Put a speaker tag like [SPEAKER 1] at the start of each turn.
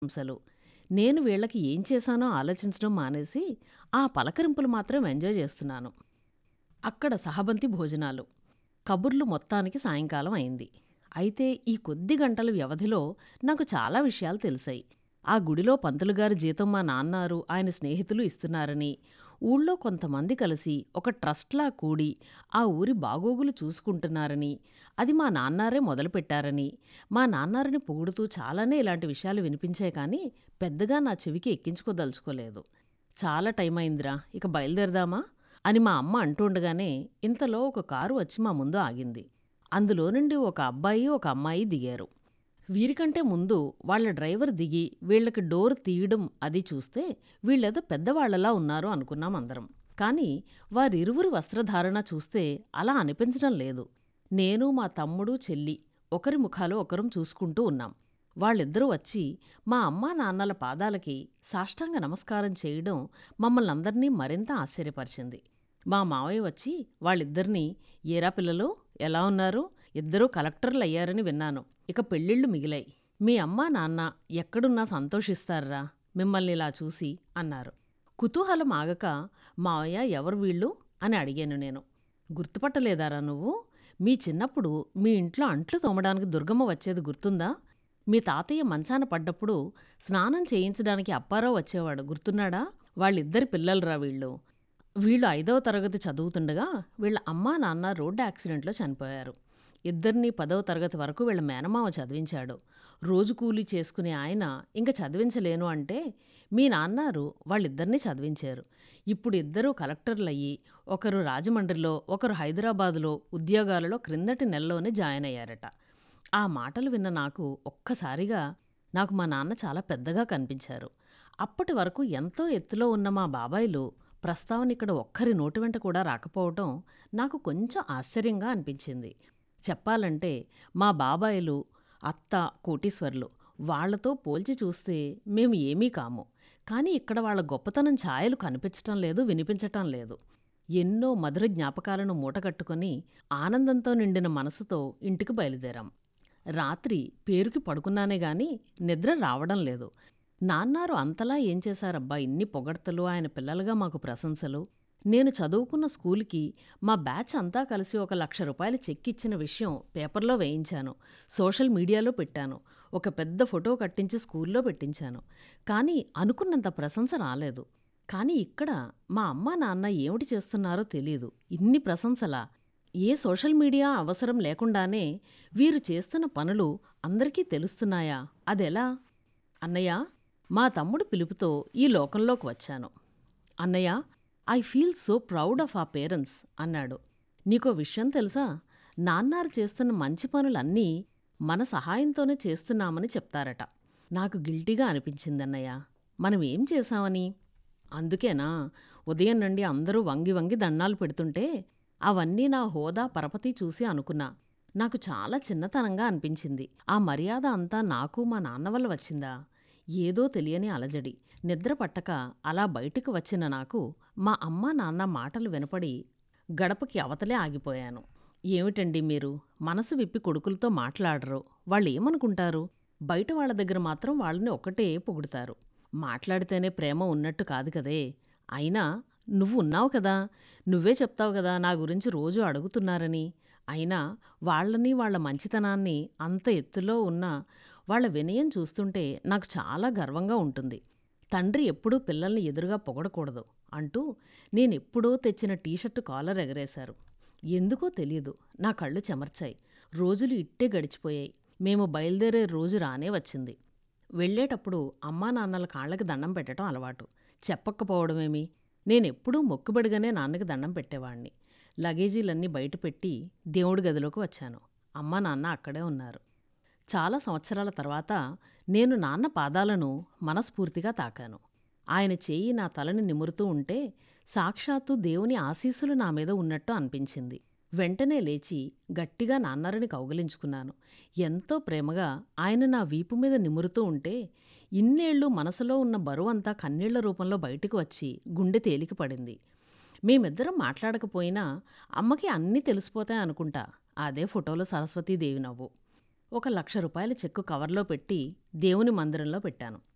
[SPEAKER 1] ప్రశంసలు. నేను వీళ్ళకి ఏం చేశానో ఆలోచించడం మానేసి, ఆ పలకరింపులు మాత్రం ఎంజాయ్ చేస్తున్నాను. అక్కడ సహబంతి భోజనాలు. కబుర్లు మొత్తానికి సాయంకాలం అయింది. అయితే ఈ కొద్ది గంటల వ్యవధిలో నాకు చాలా విషయాలు తెలిసాయి. ఆ గుడిలో పంతులుగారి జీతం మా నాన్నారు ఆయన స్నేహితులు ఇస్తున్నారని, ఊళ్ళో కొంతమంది కలిసి ఒక ట్రస్ట్లా కూడి ఆ ఊరి బాగోగులు చూసుకుంటున్నారని, అది మా నాన్నారే మొదలుపెట్టారని, మా నాన్నారిని పొగుడుతూ చాలానే ఇలాంటి విషయాలు వినిపించాయి కానీ పెద్దగా నా చెవికి ఎక్కించుకోదలుచుకోలేదు. చాలా టైం అయిందిరా, ఇక బయలుదేరదామా అని మా అమ్మ అంటుండగానే ఇంతలో ఒక కారు వచ్చి మా ముందు ఆగింది. అందులో నుండి ఒక అబ్బాయి ఒక అమ్మాయి దిగారు. వీరికంటే ముందు వాళ్ళ డ్రైవర్ దిగి వీళ్ళకి డోర్ తీయడం అది చూస్తే వీళ్ళేదో పెద్దవాళ్లలా ఉన్నారు అనుకున్నాం అందరం. కానీ వారిరువురి వస్త్రధారణ చూస్తే అలా అనిపించడం లేదు. నేను మా తమ్ముడు చెల్లి ఒకరి ముఖాలు ఒకరం చూసుకుంటూ ఉన్నాం. వాళ్ళిద్దరూ వచ్చి మా అమ్మా నాన్నల పాదాలకి సాష్టాంగ నమస్కారం చేయడం మమ్మల్ని అందర్నీ మరింత ఆశ్చర్యపరిచింది. మా మావయ్య వచ్చి వాళ్ళిద్దరినీ, ఏరా పిల్లలు ఎలా ఉన్నారు, ఇద్దరూ కలెక్టర్లయ్యారని విన్నాను, ఇక పెళ్ళిళ్ళు మిగిలాయి, మీ అమ్మా నాన్న ఎక్కడున్నా సంతోషిస్తారా మిమ్మల్ని ఇలా చూసి అన్నారు. కుతూహలం ఆగక, మావయ్య ఎవరు వీళ్ళు అని అడిగాను నేను. గుర్తుపట్టలేదారా నువ్వు? మీ చిన్నప్పుడు మీ ఇంట్లో అంట్లు తోమడానికి దుర్గమ్మ వచ్చేది గుర్తుందా? మీ తాతయ్య మంచాన పడ్డప్పుడు స్నానం చేయించడానికి అప్పారావు వచ్చేవాడు గుర్తున్నాడా? వాళ్ళిద్దరి పిల్లలరా వీళ్ళు. వీళ్ళు 5వ తరగతి చదువుతుండగా వీళ్ళ అమ్మా నాన్న రోడ్డు యాక్సిడెంట్లో చనిపోయారు. ఇద్దరినీ 10వ తరగతి వరకు వీళ్ళ మేనమామ చదివించాడు. రోజు కూలీ చేసుకునే ఆయన ఇంక చదివించలేను అంటే మీ నాన్నారు వాళ్ళిద్దరినీ చదివించారు. ఇప్పుడు ఇద్దరూ కలెక్టర్లయ్యి ఒకరు రాజమండ్రిలో ఒకరు హైదరాబాదులో ఉద్యోగాలలో క్రిందటి నెలలోనే జాయిన్ అయ్యారట. ఆ మాటలు విన్న నాకు ఒక్కసారిగా నాకు మా నాన్న చాలా పెద్దగా కనిపించారు. అప్పటి వరకు ఎంతో ఎత్తులో ఉన్న మా బాబాయిలు ప్రస్తావన ఇక్కడ ఒక్కరి నోటి వెంట కూడా రాకపోవటం నాకు కొంచెం ఆశ్చర్యంగా అనిపించింది. చెప్పాలంటే మా బాబాయిలు అత్త కోటీశ్వర్లు, వాళ్లతో పోల్చి చూస్తే మేము ఏమీ కాము. కానీ ఇక్కడ వాళ్ళ గొప్పతనం ఛాయలు కనిపించటం లేదు, వినిపించటం లేదు. ఎన్నో మధుర జ్ఞాపకాలను మూటగట్టుకుని ఆనందంతో నిండిన మనసుతో ఇంటికి బయలుదేరాం. రాత్రి పేరుకి పడుకున్నానే గాని నిద్ర రావడం లేదు. నాన్నారు అంతలా ఏం చేశారబ్బా ఇన్ని పొగడ్తలు, ఆయన పిల్లలుగా మాకు ప్రశంసలు. నేను చదువుకున్న స్కూల్కి మా బ్యాచ్ అంతా కలిసి ₹1,00,000 చెక్ ఇచ్చిన విషయం పేపర్లో వేయించాను, సోషల్ మీడియాలో పెట్టాను, ఒక పెద్ద ఫోటో కట్టించి స్కూల్లో పెట్టించాను. కానీ అనుకున్నంత ప్రశంస రాలేదు. కానీ ఇక్కడ మా అమ్మా నాన్న ఏమిటి చేస్తున్నారో తెలీదు. ఇన్ని ప్రశంసలా? ఏ సోషల్ మీడియా అవసరం లేకుండానే వీరు చేస్తున్న పనులు అందరికీ తెలుస్తున్నాయా? అదెలా? అన్నయ్య, మా తమ్ముడు పిలుపుతో ఈ లోకంలోకి వచ్చాను. అన్నయ్య, I feel so proud of ఆ పేరెంట్స్ అన్నాడు. నీకో విషయం తెలుసా? నాన్నారు చేస్తున్న మంచి పనులన్నీ మన సహాయంతోనే చేస్తున్నామని చెప్తారట. నాకు గిల్టీగా అనిపించిందన్నయ్య. మనం ఏం చేశామని? అందుకేనా ఉదయం నుండి అందరూ వంగి వంగి దండాలు పెడుతుంటే అవన్నీ నా హోదా పరపతి చూసి అనుకున్నా. నాకు చాలా చిన్నతనంగా అనిపించింది. ఆ మర్యాద అంతా నాకు మా నాన్న వల్ల వచ్చిందా? ఏదో తెలియని అలజడి. నిద్ర పట్టక అలా బయటికి వచ్చిన నాకు మా అమ్మా నాన్న మాటలు వినపడి గడపకి అవతలే ఆగిపోయాను. ఏమిటండి మీరు మనసు విప్పి కొడుకులతో మాట్లాడరు? వాళ్ళేమనుకుంటారు? బయట వాళ్ళ దగ్గర మాత్రం వాళ్ళని ఒకటే పొగుడుతారు. మాట్లాడితేనే ప్రేమ ఉన్నట్టు కాదు కదే. అయినా నువ్వు ఉన్నావు కదా, నువ్వే చెప్తావు కదా నా గురించి రోజూ అడుగుతున్నారని. అయినా వాళ్ళని వాళ్ళ మంచితనాన్ని అంత ఎత్తులో ఉన్న వాళ్ళ వినయం చూస్తుంటే నాకు చాలా గర్వంగా ఉంటుంది. తండ్రి ఎప్పుడూ పిల్లల్ని ఎదురుగా పొగడకూడదు అంటూ నేనెప్పుడో తెచ్చిన టీషర్టు కాలర్ ఎగరేశారు. ఎందుకో తెలీదు, నా కళ్ళు చెమర్చాయి. రోజులు ఇట్టే గడిచిపోయాయి. మేము బయలుదేరే రోజు రానే వచ్చింది. వెళ్ళేటప్పుడు అమ్మా నాన్నల కాళ్ళకి దండం పెట్టడం అలవాటు. చెప్పకపోవడమేమి, నేనెప్పుడూ మొక్కుబడిగానే నాన్నకి దండం పెట్టేవాణ్ణి. లగేజీలన్నీ బయటపెట్టి దేవుడి గదిలోకి వచ్చాను. అమ్మా నాన్న అక్కడే ఉన్నారు. చాలా సంవత్సరాల తర్వాత నేను నాన్న పాదాలను మనస్ఫూర్తిగా తాకాను. ఆయన చేయి నా తలని నిమురుతూ ఉంటే సాక్షాత్తు దేవుని ఆశీస్సులు నా మీద ఉన్నట్టు అనిపించింది. వెంటనే లేచి గట్టిగా నాన్నరిని కౌగిలించుకున్నాను. ఎంతో ప్రేమగా ఆయన నా వీపు మీద నిమురుతూ ఉంటే ఇన్నేళ్లు మనసులో ఉన్న బరువంతా కన్నీళ్ల రూపంలో బయటికి వచ్చి గుండె తేలిక పడింది. మేమిద్దరం మాట్లాడకపోయినా అమ్మకి అన్నీ తెలిసిపోతాయనుకుంటా. అదే ఫోటోలో సరస్వతీదేవి నవ్వు. ₹1,00,000 చెక్కు కవర్లో పెట్టి దేవుని మందిరంలో పెట్టాను.